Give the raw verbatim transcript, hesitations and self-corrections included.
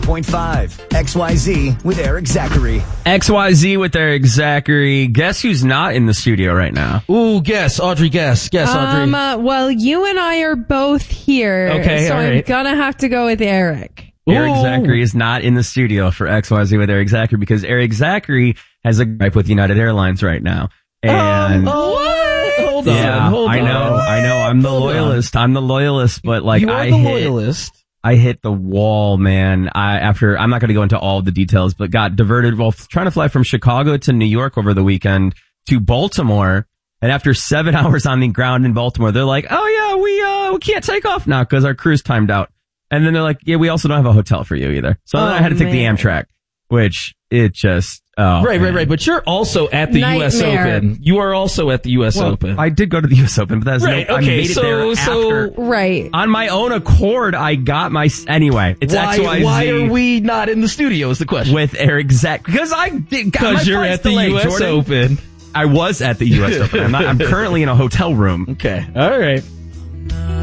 point five. X Y Z with Eric Zachary. X Y Z with Eric Zachary. Guess who's not in the studio right now? Ooh, guess. Audrey, guess. Guess, Audrey. Um, uh, well, you and I are both here. Okay, so all I'm right. gonna have to go with Eric. Eric Ooh. Zachary is not in the studio for X Y Z with Eric Zachary because Eric Zachary has a gripe with United Airlines right now. And Oh, what? Hold on. yeah, hold I on. know, I know. I'm the Hold on. loyalist. I'm the loyalist, but like you are I the hit, loyalist. I hit the wall, man. I after I'm not going to go into all of the details, but got diverted while trying to fly from Chicago to New York over the weekend to Baltimore. And after seven hours on the ground in Baltimore, they're like, "Oh yeah, we uh we can't take off now because our cruise timed out." And then they're like, "Yeah, we also don't have a hotel for you either." So then Oh, I had to take man. the Amtrak, which it just oh, Right, man. right, right. But you're also at the U S Nightmare. Open. You are also at the U S Well, Open. I did go to the U S Open, but that's Right, no, I okay, made it so- there so- after. Right. On my own accord, I got my anyway. It's why, X Y Z. why are we not in the studio is the question. With Eric Zach because I did got my Because you're flight's at the delayed, U S Jordan. Open. I was at the U S Open. I'm, not, I'm currently in a hotel room. Okay. All right.